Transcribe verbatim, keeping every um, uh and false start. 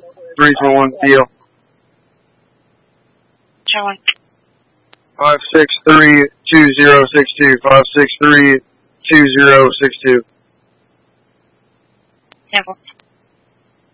three four one deal. One. Five six three two zero six two. Five six three two zero six two. Temple.